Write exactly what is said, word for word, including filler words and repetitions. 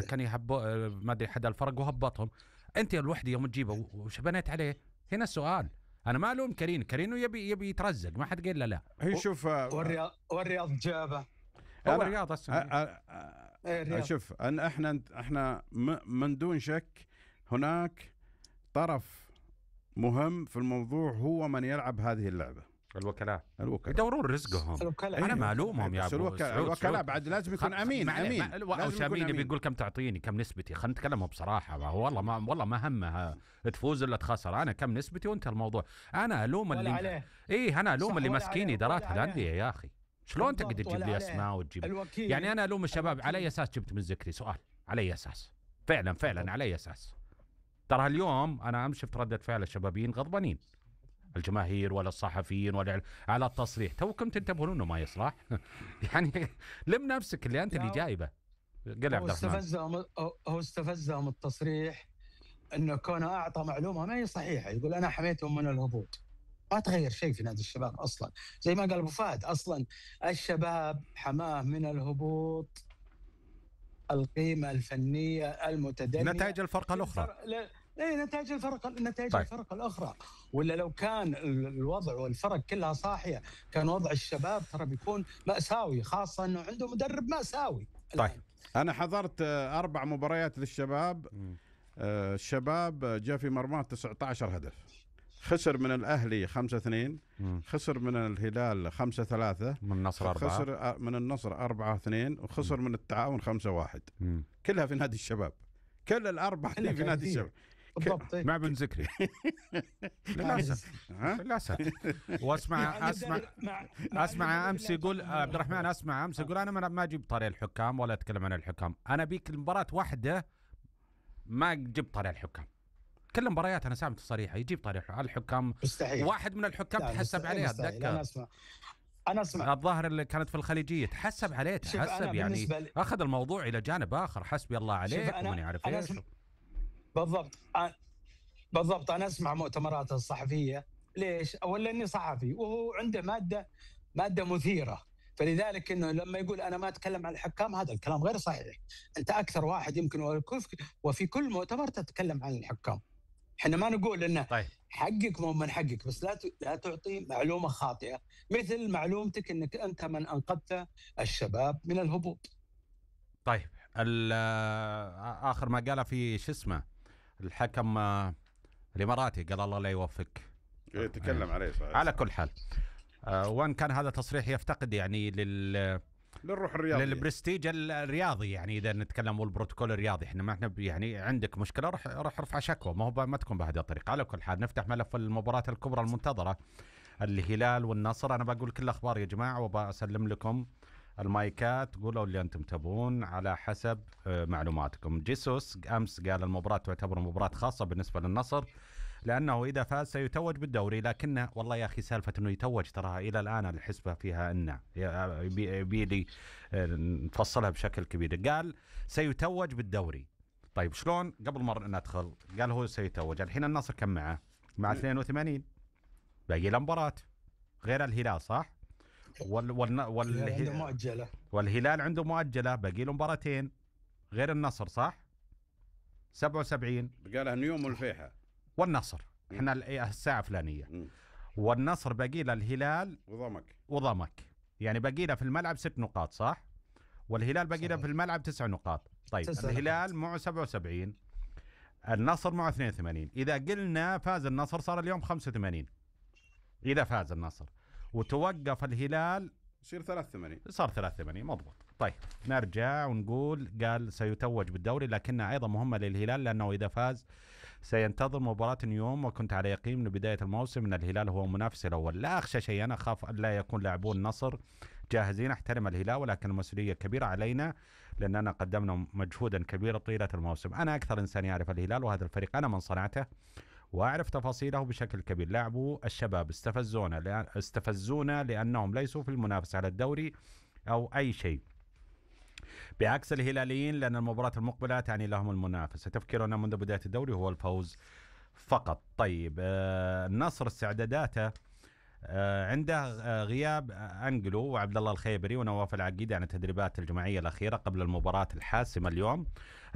كان يهبوا ما ادري حدا الفرق وهبطهم. انت الوحده يوم تجيبه وش بنيت عليه؟ هنا السؤال. انا ما الوم كريم، كريم يبي يبي يترزق، ما حد قال له لا. هي شوف والرياض والرياض جابه هو الرياض اصلا. ايه شوف ان احنا احنا من دون شك هناك طرف مهم في الموضوع هو من يلعب هذه اللعبه. الوكلاء الوكلاء يدورون رزقهم. انا ما الومهم يا ابو الوكلاء بعد لازم يكون امين امين لازم يكون امين. بيقول كم تعطيني، كم نسبتي. خلينا نتكلم بصراحه. والله ما والله ما همه تفوز ولا تخسر، انا كم نسبتي وانت الموضوع. انا الوم اللي ايه انا الوم اللي ماسكين ادارات الانديه يا اخي. شلون تقدر تجيب لي اسماء وتجيب يعني انا الوم الشباب على اي اساس جبت من ذكري؟ سؤال على اي اساس؟ فعلا فعلا على اي اساس؟ ترى اليوم انا امس شفت رده فعل الشبابين غضبانين، الجماهير ولا الصحفيين ولا على التصريح. توكم تنتبهون انه ما يصلح. يعني لم نفسك اللي انت اللي جايبه. قل عبد الرحمن. استفزهم هو استفزهم التصريح انه كونه اعطى معلومه ما هي صحيحه، يقول انا حميتهم من الهبوط. ما تغير شيء في نادي الشباب اصلا، زي ما قال ابو فهد. اصلا الشباب حماه من الهبوط القيمه الفنيه المتدنيه، نتائج الفرقه الاخرى. ايه نتائج الفرق نتائج طيب. الفرق الاخرى. ولا لو كان الوضع والفرق كلها صاحيه كان وضع الشباب ترى بيكون مأساوي، خاصه انه عنده مدرب مأساوي. طيب انا حضرت اربع مباريات للشباب. آه الشباب جاء في مرماه تسعة عشر هدف، خسر من الاهلي خمسة اثنين، خسر من الهلال خمسة ثلاثة، من النصر أربعة، خسر من النصر أربعة اثنين، وخسر م. من التعاون خمسة واحد. م. كلها في نادي الشباب، كل الاربع في نادي الشباب بالضبط. مع بن ذكري. للاسف للاسف. واسمع اسمع اسمع امس يقول عبد الرحمن، اسمع امس يقول انا ما اجيب طاري الحكام ولا اتكلم عن الحكام. انا بيك المباراه واحده ما جبت طاري الحكام. كل المباريات انا سامع تصريحه يجيب طاري الحكام. مستحيل. واحد من الحكام تحسب عليه، اتذكر انا اسمع انا اسمع الظاهر اللي كانت في الخليجيه تحسب عليه، تحسب يعني ل... اخذ الموضوع الى جانب اخر. حسبي الله عليك ومن يعرف ايش. أسمع... بالضبط أنا... بالضبط انا اسمع مؤتمراته الصحفيه. ليش؟ اولا اني صحفي وهو عنده ماده ماده مثيره، فلذلك انه لما يقول انا ما اتكلم عن الحكام هذا الكلام غير صحيح. انت اكثر واحد يمكن وفي كل مؤتمر تتكلم عن الحكام. احنا ما نقول انه طيب. حقك مو من حقك، بس لا لا تعطي معلومه خاطئه مثل معلومتك انك انت من انقذت الشباب من الهبوط. طيب اخر ما قاله في شو اسمه الحكم الاماراتي، قال الله لا يوفقك. يتكلم عليه صحيح. على كل حال آه وان كان هذا تصريح يفتقد يعني لل للروح الرياضي، للبرستيج الرياضي. يعني اذا نتكلم والبروتوكول الرياضي، احنا ما احنا يعني عندك مشكله روح روح ارفع شكوى، ما هو ما تكون بهذه الطريقه. على كل حال نفتح ملف المباراه الكبرى المنتظره، الهلال والنصر. انا بقول كل الاخبار يا جماعه وبسلم لكم المايكات، قولوا اللي انتم تبون على حسب معلوماتكم. جيسوس امس قال المباراه تعتبر مباراه خاصه بالنسبه للنصر لانه اذا فاز سيتوج بالدوري، لكنه والله يا اخي سالفه انه يتوج تراها الى الان الحسبه فيها ان يبي لي نفصلها بشكل كبير. قال سيتوج بالدوري. طيب شلون؟ قبل مره ندخل قال هو سيتوج. الحين النصر كم معه؟ مع اثنين وثمانين، باقي له مباراه غير الهلال صح؟ وال وال وال مؤجله والهلال عنده مؤجله، باقي له مباراتين غير النصر صح؟ سبعة وسبعين بقى له نيوم والفيحة والنصر. احنا الساعه فلانيه م. والنصر باقي له الهلال وضمك وضمك، يعني باقي له في الملعب ست نقاط صح؟ والهلال باقي له في الملعب تسع نقاط. طيب الهلال معه سبعة وسبعين، النصر معه اثنين وثمانين. اذا قلنا فاز النصر صار اليوم خمسة وثمانين، اذا فاز النصر وتوقف الهلال يصير ثلاثة وثمانين، صار ثلاثة وثمانين مضبوط. طيب نرجع ونقول قال سيتوج بالدوري، لكنها ايضا مهمه للهلال لانه اذا فاز سينتظر مباراة اليوم. وكنت على يقين من بداية الموسم ان الهلال هو منافس الاول. لا اخشى شيء، انا اخاف ان لا يكون لاعبون النصر جاهزين. احترم الهلال ولكن المسؤولية كبيرة علينا لاننا قدمنا مجهودا كبيرا طيلة الموسم. انا اكثر انسان يعرف الهلال وهذا الفريق، انا من صنعته واعرف تفاصيله بشكل كبير. لاعبوا الشباب استفزونا لأن استفزونا لانهم ليسوا في المنافسة على الدوري او اي شيء، بعكس الهلاليين لأن المباراة المقبلة تعني لهم المنافسة. تفكيرنا منذ بداية الدوري هو الفوز فقط. طيب آه النصر استعداداته آه عنده آه غياب آه أنجلو وعبد الله الخيبري ونواف العقيدي عن التدريبات الجماعية الأخيرة قبل المباراة الحاسمة اليوم.